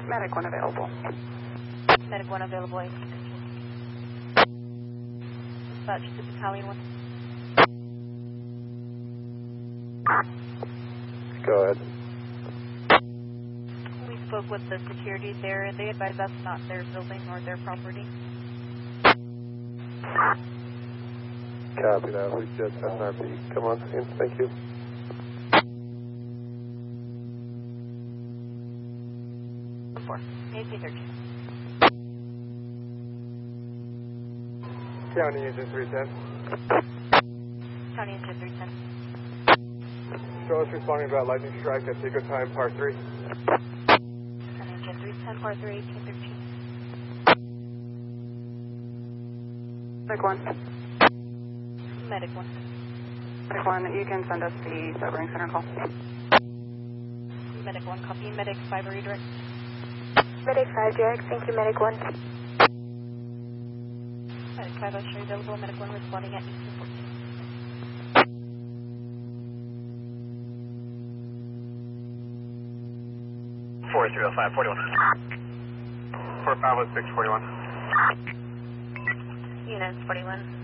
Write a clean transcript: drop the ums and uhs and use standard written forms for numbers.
Medic 1 available. Medic 1 available. Dispatch to Battalion 1. Go ahead. We spoke with the security there, and they advised that's not their building or their property. Copy that. We just have an RP. Come on in. Thank you. AC 13. County Engine 310. County Engine 310. Show us responding about lightning strike at Seco time, par 3. County Engine 310, par 3, 1813. Medic 1. Medic 1. Medic 1, you can send us the sobering center call. Medic 1, copy. Medic 5, redirect. Medic 5 direct, thank you, Medic 1. Medic 5, I'll show you available. Medic 1 responding at 1814. 430541. 450641. Units 41.